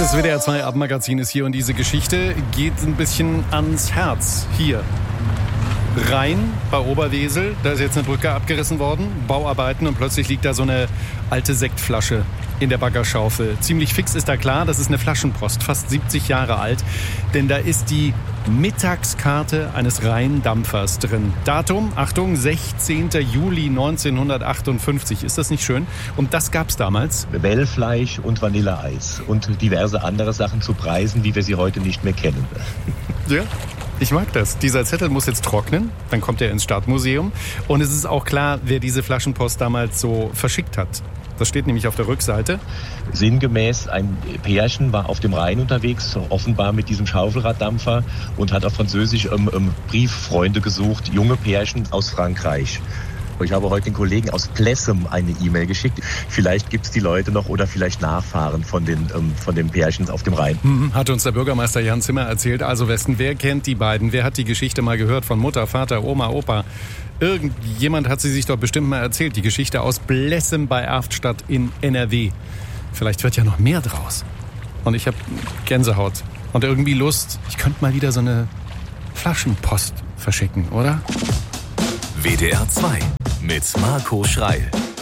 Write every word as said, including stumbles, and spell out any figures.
Das W D R zwei Abendmagazin ist hier und diese Geschichte geht ein bisschen ans Herz. Hier. Rhein bei Oberwesel, da ist jetzt eine Brücke abgerissen worden, Bauarbeiten und plötzlich liegt da so eine alte Sektflasche in der Baggerschaufel. Ziemlich fix ist da klar, das ist eine Flaschenpost, fast siebzig Jahre alt, denn da ist die Mittagskarte eines Rheindampfers drin. Datum, Achtung, sechzehnter Juli neunzehnhundertachtundfünfzig. Ist das nicht schön? Und das gab's damals. Wellfleisch und Vanilleeis und diverse andere Sachen zu Preisen, wie wir sie heute nicht mehr kennen. Ja. Ich mag das. Dieser Zettel muss jetzt trocknen, dann kommt er ins Stadtmuseum. Und es ist auch klar, wer diese Flaschenpost damals so verschickt hat. Das steht nämlich auf der Rückseite. Sinngemäß, ein Pärchen war auf dem Rhein unterwegs, offenbar mit diesem Schaufelraddampfer und hat auf Französisch ähm, ähm, Brieffreunde gesucht, junge Pärchen aus Frankreich. Ich habe heute den Kollegen aus Plessem eine E-Mail geschickt. Vielleicht gibt es die Leute noch oder vielleicht Nachfahren von den, ähm, von den Pärchen auf dem Rhein. Mhm, hat uns der Bürgermeister Jan Zimmer erzählt. Also Westen, wer kennt die beiden? Wer hat die Geschichte mal gehört von Mutter, Vater, Oma, Opa? Irgendjemand hat sie sich doch bestimmt mal erzählt. Die Geschichte aus Plessem bei Erftstadt in N R W. Vielleicht wird ja noch mehr draus. Und ich habe Gänsehaut und irgendwie Lust. Ich könnte mal wieder so eine Flaschenpost verschicken, oder? W D R zwei mit Marco Schreil.